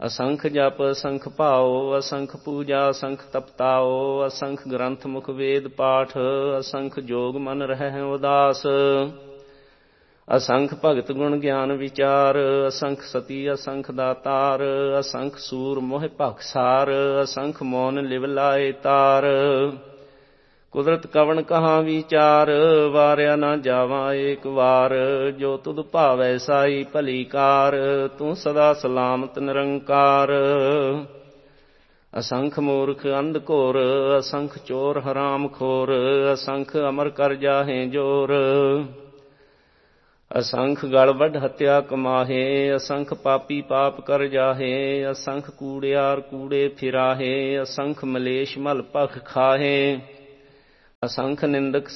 ਅਸੰਖ ਜਪ ਅਸੰਖ ਭਾਉ, ਅਸੰਖ ਪੂਜਾ ਅਸੰਖ ਤਪਤਾਓ, ਅਸੰਖ ਗ੍ਰੰਥ ਮੁਖ ਵੇਦ ਪਾਠ, ਅਸੰਖ ਜੋਗ ਮਨ ਰਹਿ ਉਦਾਸ। ਅਸੰਖ ਭਗਤ ਗੁਣ ਗਿਆਨ ਵਿਚਾਰ, ਅਸੰਖ ਸਤੀ ਅਸੰਖ ਦਾਤਾਰ, ਅਸੰਖ ਸੂਰ ਮੋਹ ਭਖਸਾਰ, ਅਸੰਖ ਮੋਨ ਲਿਵ ਲਾਏ ਤਾਰ। ਕੁਦਰਤ ਕਵਣ ਕਹਾਂ ਵਿਚਾਰ, ਵਾਰਿਆ ਨਾ ਜਾਵਾਂ ਏਕ ਵਾਰ, ਜੋ ਤੁਧ ਭਾਵੈ ਸਾਈ ਭਲੀ ਕਾਰ, ਤੂੰ ਸਦਾ ਸਲਾਮਤ ਨਿਰੰਕਾਰ। ਅਸੰਖ ਮੂਰਖ ਅੰਧ ਘੋਰ, ਅਸੰਖ ਚੋਰ ਹਰਾਮ ਖੋਰ, ਅਸੰਖ ਅਮਰ ਕਰ ਜਾਹੇ ਜੋਰ। ਅਸੰਖ ਗਲ ਵੱਢ ਹੱਤਿਆ ਕਮਾਹੇ, ਅਸੰਖ ਪਾਪੀ ਪਾਪ ਕਰ ਜਾਹੇ, ਅਸੰਖ ਕੂੜਿਆਰ ਕੂੜੇ ਫਿਰਾਹੇ, ਅਸੰਖ ਮਲੇਸ਼ ਮਲ ਭਖ ਖਾਹੇ। ਅਸੰਖ ਨਿੰਦਕ